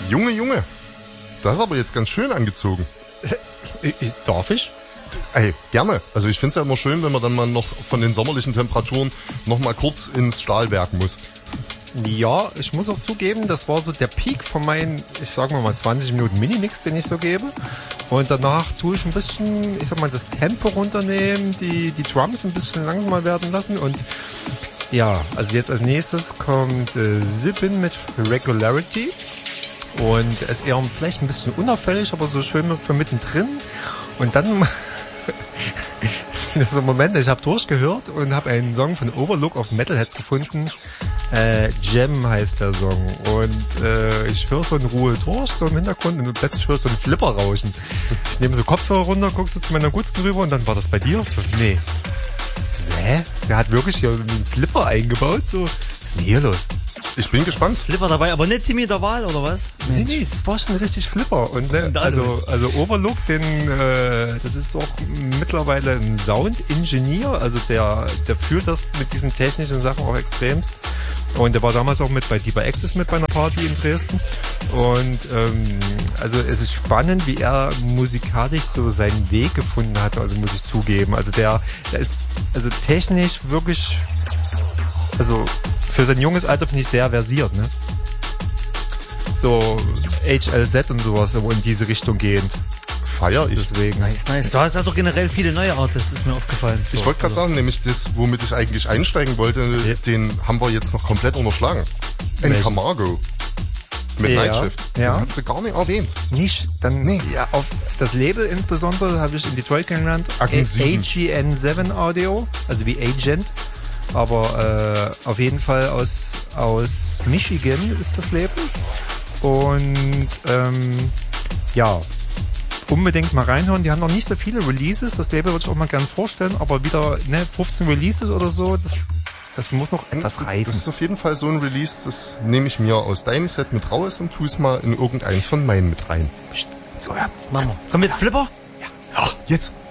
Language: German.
Junge. Das ist aber jetzt ganz schön angezogen. Darf ich? Ey, gerne. Also ich finde es ja immer schön, wenn man dann mal noch von den sommerlichen Temperaturen noch mal kurz ins Stahlwerk muss. Ja, ich muss auch zugeben, das war so der Peak von meinen, ich sag mal 20 Minuten Minimix, den ich so gebe. Und danach tue ich ein bisschen, ich sag mal, das Tempo runternehmen, die Drums ein bisschen langsamer werden lassen. Und ja, also jetzt als nächstes kommt Zippin mit Regularity. Und es ist eher vielleicht ein bisschen unauffällig, aber so schön für mittendrin. Und dann ist wieder so ein Moment, ich habe durchgehört und habe einen Song von Overlook auf Metalheads gefunden. Gem heißt der Song. Und ich höre so in Ruhe durch, so im Hintergrund, und plötzlich höre ich so einen Flipper rauschen. Ich nehme so Kopfhörer runter, guckst so zu meiner Gutsten rüber und dann war das bei dir? So, nee. Hä? Der hat wirklich hier einen Flipper eingebaut? So, was ist denn hier los? Ich bin gespannt. Flipper dabei, aber nicht Timmy der Wahl, oder was? Nee, das war schon richtig Flipper. Und also Overlook, das ist auch mittlerweile ein Sound-Ingenieur, also der führt das mit diesen technischen Sachen auch extremst. Und der war damals auch mit bei Deeper Access mit bei einer Party in Dresden. Und also es ist spannend, wie er musikalisch so seinen Weg gefunden hat, also muss ich zugeben. Also der ist also technisch wirklich, also für sein junges Alter finde ich sehr versiert, ne? So HLZ und sowas, aber in diese Richtung gehend. Feier ich. Deswegen. Nice. Du hast also generell viele neue Artists, ist mir aufgefallen. Ich wollte gerade sagen, nämlich das, womit ich eigentlich einsteigen wollte, den haben wir jetzt noch komplett unterschlagen. Camargo. Mit Night Shift. Ja. Den hast du gar nicht erwähnt. Nicht? Dann, nee. Ja, auf das Label insbesondere habe ich in Detroit kennengelernt. AGN7 Audio, also wie Agent. Aber auf jeden Fall aus Michigan ist das Label. Und ja, unbedingt mal reinhören. Die haben noch nicht so viele Releases. Das Label würde ich auch mal gerne vorstellen. Aber wieder 15 Releases oder so, das muss noch etwas reifen. Das ist auf jeden Fall so ein Release, das nehme ich mir aus deinem Set mit raus und tue es mal in irgendeins von meinen mit rein. So, ja. Machen wir. Sollen wir jetzt Flipper? Ja, jetzt.